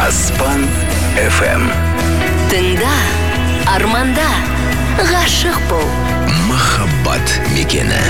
Аспан FM. Тыңда, арманда, ғашық бол. Махаббат мекені.